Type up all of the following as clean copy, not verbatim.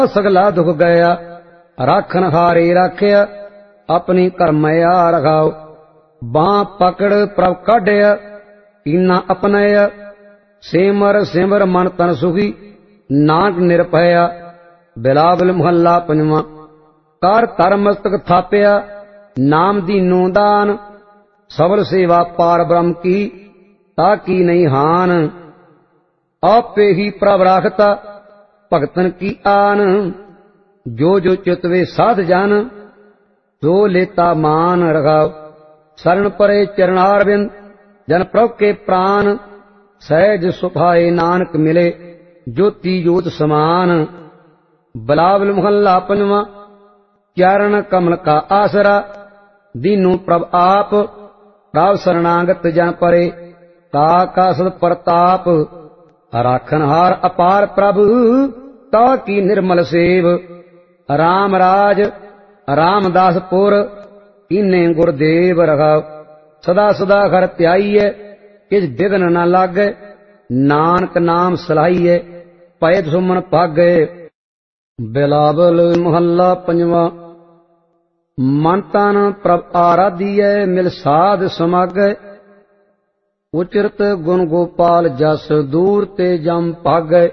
सगला दुख गया राखन हारे राख्या अपनी करमया रखाओ। बां पकड़ प्रभ काढ़या कीना अपनाया सिमर सिमर मन तन सुखी नानक निरभया। बिलावल महला पंजवां। कर तर मस्तक थापया नाम दीनो दान सबल सेवा पार ब्रह्म की ताकी नहीं हान। आपे ही प्रभ राखता भगतन की आन जो जो चितवे साध जान जो लेता मान रखाओ। शरण परे चरणारविंद जन प्रभ के प्राण सहज सुभाए नानक मिले ज्योति ज्योत समान। बिलावल महला पंजवां। चरण कमल का आसरा दीनू प्रभ आप राव शरणागत जन परे का सद प्रताप। राखन हार अपार प्रभु ताकी निर्मल सेव। राम राज रामदासपुर इन्ने गुरदेव रखाओ। सदा सदा घर त्याईए किस विघ्न न लागे नानक नाम सलाहिए पै सुमन भागे। बिलावल महला पंजवां। मन तन प्रभ आराधिए मिल साध समागे उचरत गुण गोपाल जस दूर ते जम भागे।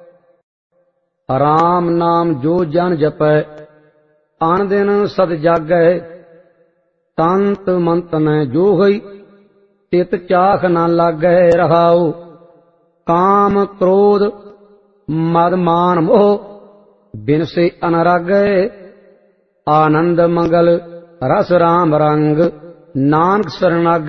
राम नाम जो जन जपै आन दिन सद जागै तंत मंत में जो होई तित चाख न लागै रहाओ। काम क्रोध मद मान मोह बिन से अनरागै आनंद मंगल रस राम रंग नानक शरणागै।